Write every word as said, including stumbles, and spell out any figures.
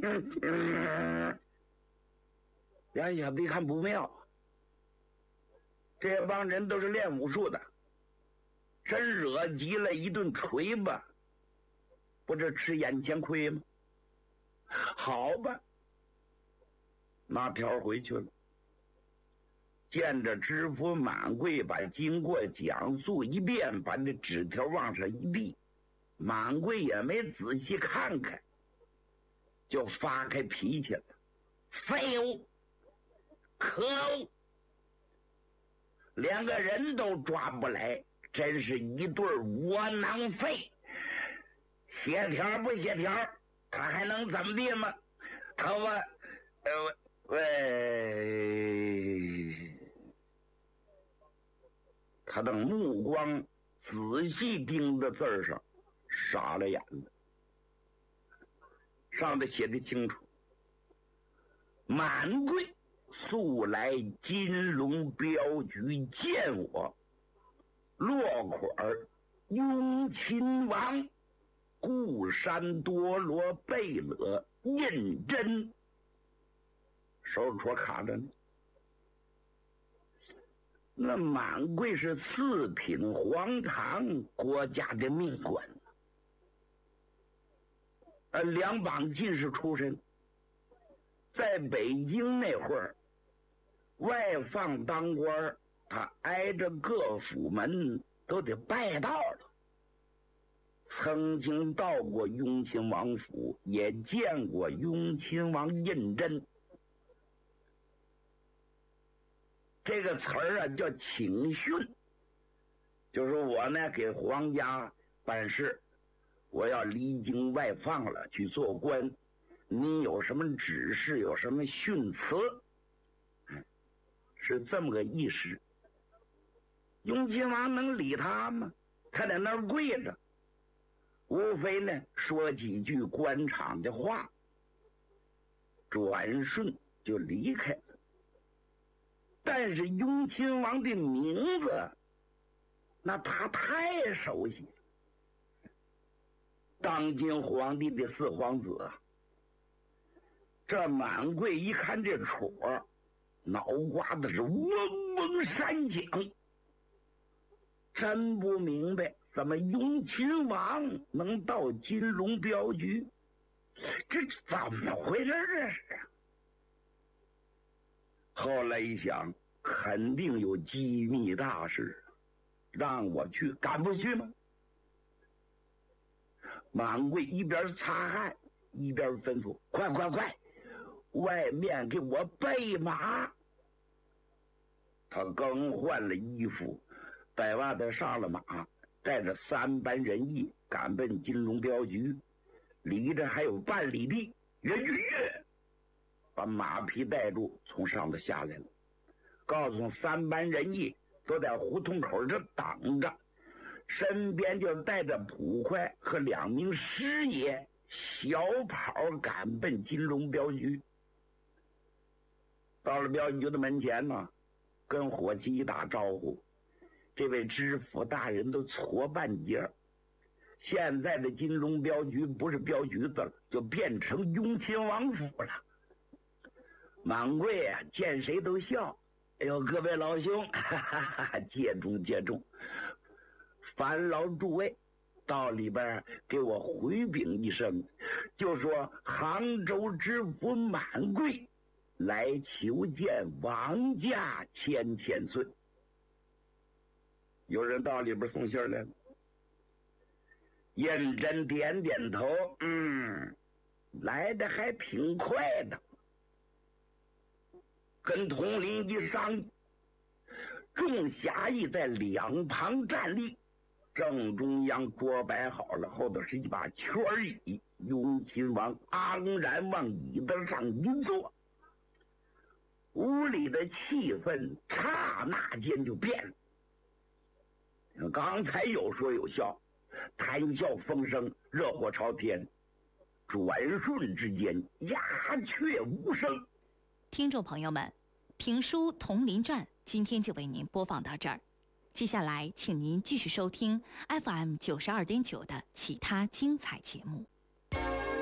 杨小子一看不妙，这帮人都是练武术的，真惹急了一顿锤吧，不是吃眼前亏吗？好吧，拿条回去了。见着知府满贵把经过讲述一遍，把那纸条往上一递，满贵也没仔细看看，就发开脾气了。废物，可恶，连个人都抓不来，真是一对窝囊废。协调不协调，他还能怎么地吗？他我呃喂，他的目光仔细盯着字上，傻了眼了。上头写的清楚，满贵速来金龙镖局见我，落款儿雍亲王固山多罗贝勒胤禛，手指戳卡着呢。那满贵是四品皇堂国家的命官，呃，两榜进士出身，在北京那会儿外放当官，他挨着各府门都得拜到了。曾经到过雍亲王府，也见过雍亲王胤禛。这个词儿啊叫请训，就是我呢给皇家办事，我要离京外放了去做官，你有什么指示，有什么训词，是这么个意思。雍亲王能理他吗？他在那儿跪着，无非呢说几句官场的话，转瞬就离开了。但是雍亲王的名字，那他太熟悉了。当今皇帝的四皇子啊，这满贵一看这戳，脑瓜子是嗡嗡山响，真不明白怎么雍亲王能到金龙镖局，这怎么回事？这是啊！后来一想，肯定有机密大事，让我去，敢不去吗？满贵一边擦汗一边吩咐：“快快快，外面给我备马！”他更换了衣服，在外头上了马，带着三班人役赶奔金龙镖局，离着还有半里地，跃跃跃，把马匹带住，从上头下来了，告诉三班人役都在胡同口这等着，身边就带着捕快和两名师爷，小跑赶奔金龙镖局。到了镖局的门前呢，跟伙计一打招呼，这位知府大人都搓半截。现在的金龙镖局不是镖局子了，就变成雍亲王府了。满贵啊，见谁都笑。哎呦，各位老兄，哈哈哈，借重借重，烦劳诸位到里边给我回禀一声，就说杭州知府满贵来求见王家千千岁。有人到里边送信来了。胤禛点点头，嗯，来的还挺快的。跟统领一商议，众侠役在两旁站立，正中央桌摆好了，后头是一把圈椅，雍亲王昂然往椅子上一坐，屋里的气氛刹那间就变了。刚才有说有笑，谈笑风生，热火朝天，转瞬之间鸦雀无声。 听众朋友们，评书《铜陵传》今天就为您播放到这儿，接下来请您继续收听 F M 九十二点九的其他精彩节目。